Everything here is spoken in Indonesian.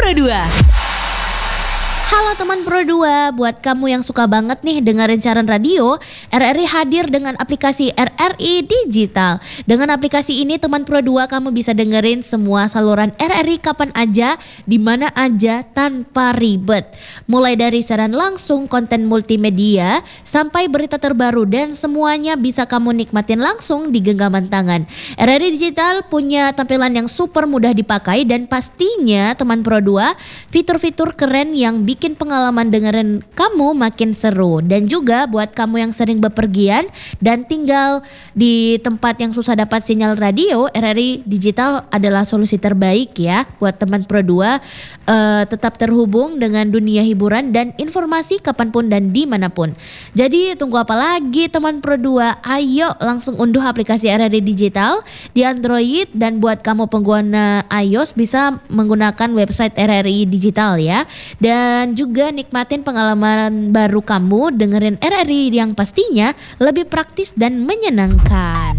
Pro 2. Halo teman Pro 2, buat kamu yang suka banget nih dengerin siaran radio, RRI hadir dengan aplikasi RRI Digital. Dengan aplikasi ini teman Pro 2 kamu bisa dengerin semua saluran RRI kapan aja, di mana aja tanpa ribet. Mulai dari siaran langsung, konten multimedia, sampai berita terbaru dan semuanya bisa kamu nikmatin langsung di genggaman tangan. RRI Digital punya tampilan yang super mudah dipakai dan pastinya teman Pro 2 fitur-fitur keren yang bikin pengalaman dengerin kamu makin seru. Dan juga buat kamu yang sering bepergian dan tinggal di tempat yang susah dapat sinyal radio, RRI Digital adalah solusi terbaik ya buat teman Pro 2 tetap terhubung dengan dunia hiburan dan informasi kapanpun dan dimanapun. Jadi tunggu apa lagi teman Pro 2? Ayo langsung unduh aplikasi RRI Digital di Android, dan buat kamu pengguna iOS bisa menggunakan website RRI Digital ya. Dan juga nikmatin pengalaman baru kamu dengerin RRI yang pastinya lebih praktis dan menyenangkan.